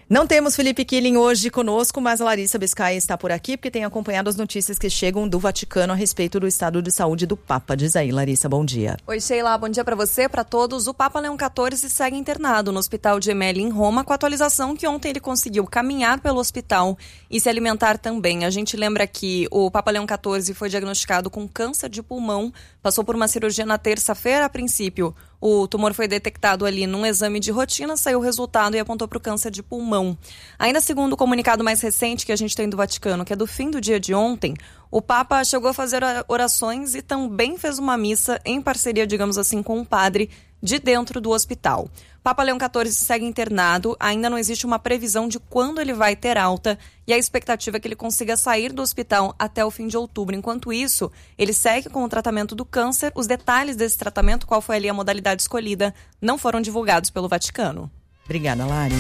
Não temos Felipe Killing hoje conosco, mas a Larissa Biscay está por aqui porque tem acompanhado as notícias que chegam do Vaticano a respeito do estado de saúde do Papa. Diz aí, Larissa, bom dia. Oi, Sheila, bom dia para você, para todos. O Papa Leão XIV segue internado no Hospital Gemelli em Roma, com a atualização que ontem ele conseguiu caminhar pelo hospital e se alimentar também. A gente lembra que o Papa Leão XIV foi diagnosticado com câncer de pulmão, passou por uma cirurgia na terça-feira a princípio. O tumor foi detectado ali num exame de rotina, saiu o resultado e apontou para o câncer de pulmão. Ainda segundo o comunicado mais recente que a gente tem do Vaticano, que é do fim do dia de ontem, o Papa chegou a fazer orações e também fez uma missa em parceria, digamos assim, com um padre de dentro do hospital. Papa Leão XIV segue internado, ainda não existe uma previsão de quando ele vai ter alta e a expectativa é que ele consiga sair do hospital até o fim de outubro. Enquanto isso, ele segue com o tratamento do câncer. Os detalhes desse tratamento, qual foi ali a modalidade escolhida, não foram divulgados pelo Vaticano. Obrigada, Lari.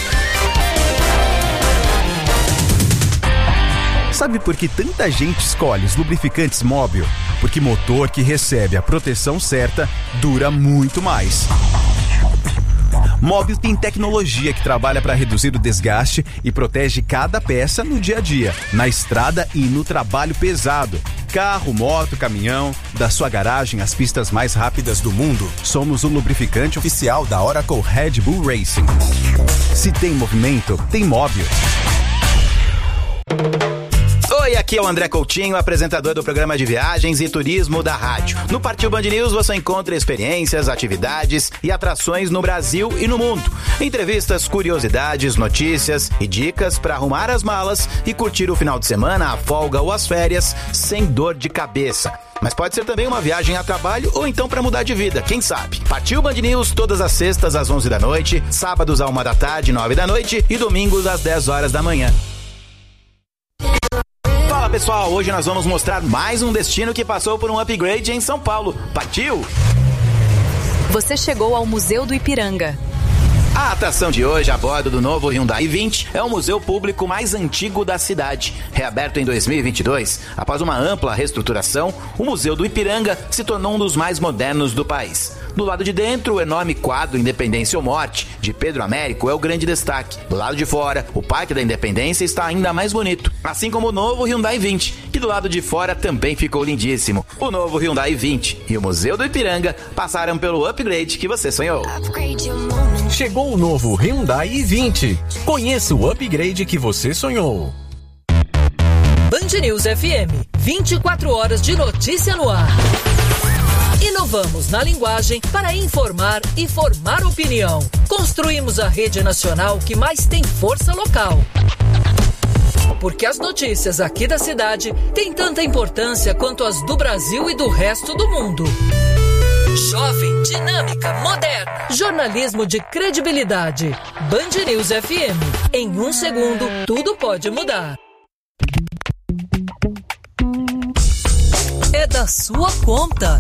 Sabe por que tanta gente escolhe os lubrificantes Móbil? Porque motor que recebe a proteção certa dura muito mais. Móbil tem tecnologia que trabalha para reduzir o desgaste e protege cada peça no dia a dia, na estrada e no trabalho pesado. Carro, moto, caminhão, da sua garagem às pistas mais rápidas do mundo, somos o lubrificante oficial da Oracle Red Bull Racing. Se tem movimento, tem Móbil. Oi, aqui é o André Coutinho, apresentador do programa de viagens e turismo da rádio. No Partiu Band News você encontra experiências, atividades e atrações no Brasil e no mundo. Entrevistas, curiosidades, notícias e dicas para arrumar as malas e curtir o final de semana, a folga ou as férias sem dor de cabeça. Mas pode ser também uma viagem a trabalho ou então para mudar de vida, quem sabe? Partiu Band News todas as sextas às 11 da noite, sábados à 1 da tarde, 9 da noite e domingos às 10 horas da manhã. Fala pessoal, hoje nós vamos mostrar mais um destino que passou por um upgrade em São Paulo. Partiu? Você chegou ao Museu do Ipiranga. A atração de hoje, a bordo do novo Hyundai i20, é o museu público mais antigo da cidade. Reaberto em 2022, após uma ampla reestruturação, o Museu do Ipiranga se tornou um dos mais modernos do país. Do lado de dentro, o enorme quadro Independência ou Morte, de Pedro Américo, é o grande destaque. Do lado de fora, o Parque da Independência está ainda mais bonito, assim como o novo Hyundai i20, que do lado de fora também ficou lindíssimo. O novo Hyundai i20 e o Museu do Ipiranga passaram pelo upgrade que você sonhou. Chegou o novo Hyundai i20. Conheça o upgrade que você sonhou. Band News FM, 24 horas de notícia no ar. Inovamos na linguagem para informar e formar opinião. Construímos a rede nacional que mais tem força local. Porque as notícias aqui da cidade têm tanta importância quanto as do Brasil e do resto do mundo. Jovem, dinâmica, moderna. Jornalismo de credibilidade. Band News FM. Em um segundo, tudo pode mudar. É da sua conta.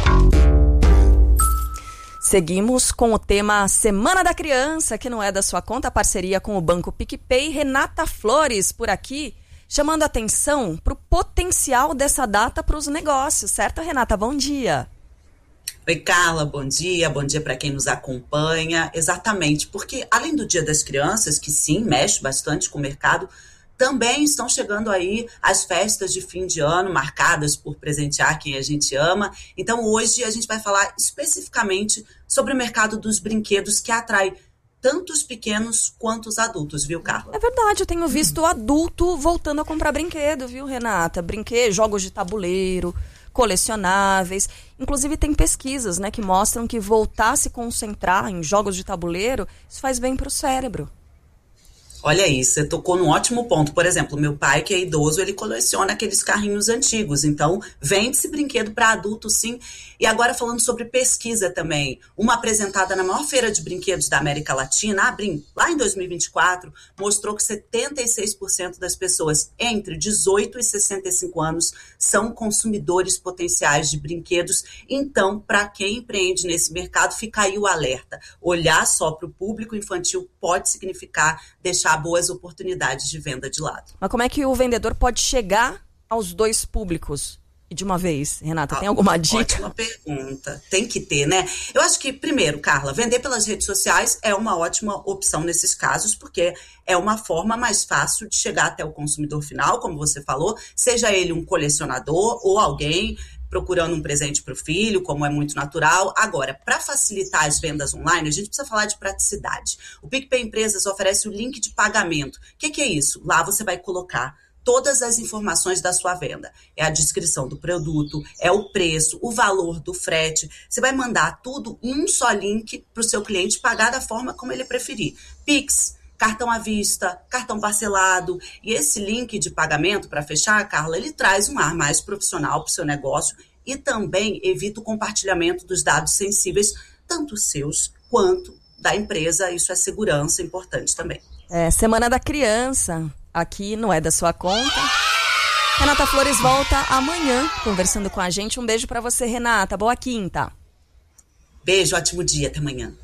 Seguimos com o tema Semana da Criança, que não é da sua conta, parceria com o Banco PicPay. Renata Flores, por aqui, chamando a atenção para o potencial dessa data para os negócios, certo, Renata? Bom dia. Oi, Carla, bom dia para quem nos acompanha. Exatamente, porque além do Dia das Crianças, que sim, mexe bastante com o mercado, também estão chegando aí as festas de fim de ano, marcadas por presentear quem a gente ama. Então hoje a gente vai falar especificamente sobre o mercado dos brinquedos, que atrai tanto os pequenos quanto os adultos, viu, Carla? É verdade, eu tenho visto adulto voltando a comprar brinquedo, viu, Renata? Brinquedos, jogos de tabuleiro, colecionáveis. Inclusive tem pesquisas, né, que mostram que voltar a se concentrar em jogos de tabuleiro, isso faz bem para o cérebro. Olha isso, você tocou num ótimo ponto. Por exemplo, meu pai, que é idoso, ele coleciona aqueles carrinhos antigos. Então, vende-se brinquedo para adulto, sim. E agora falando sobre pesquisa também. Uma apresentada na maior feira de brinquedos da América Latina, a Brim, lá em 2024, mostrou que 76% das pessoas entre 18 e 65 anos são consumidores potenciais de brinquedos. Então, para quem empreende nesse mercado, fica aí o alerta. Olhar só para o público infantil pode significar deixar boas oportunidades de venda de lado. Mas como é que o vendedor pode chegar aos dois públicos de uma vez, Renata? Tem alguma dica? Ótima pergunta. Tem que ter, né? Eu acho que, primeiro, Carla, vender pelas redes sociais é uma ótima opção nesses casos, porque é uma forma mais fácil de chegar até o consumidor final, como você falou, seja ele um colecionador ou alguém procurando um presente para o filho, como é muito natural. Agora, para facilitar as vendas online, a gente precisa falar de praticidade. O PicPay Empresas oferece o link de pagamento. O que é isso? Lá você vai colocar todas as informações da sua venda. É a descrição do produto, é o preço, o valor do frete. Você vai mandar tudo em um só link para o seu cliente pagar da forma como ele preferir. Pix, cartão à vista, cartão parcelado. E esse link de pagamento, para fechar, Carla, ele traz um ar mais profissional para o seu negócio e também evita o compartilhamento dos dados sensíveis, tanto seus quanto da empresa. Isso é segurança importante também. Semana da Criança, aqui não é da sua conta. Renata Flores volta amanhã conversando com a gente. Um beijo para você, Renata. Boa quinta. Beijo, ótimo dia. Até amanhã.